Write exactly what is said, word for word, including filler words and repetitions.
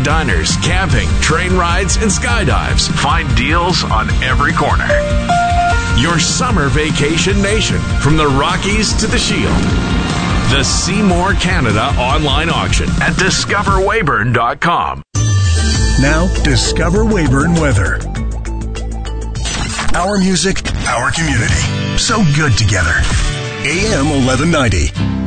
fine diners, camping, train rides, and skydives. Find deals on every corner. Your summer vacation nation, from the Rockies to the Shield. The Seymour Canada online auction at discover weyburn dot com. Now, Discover Weyburn weather. Our music, our community. So good together. A M eleven ninety.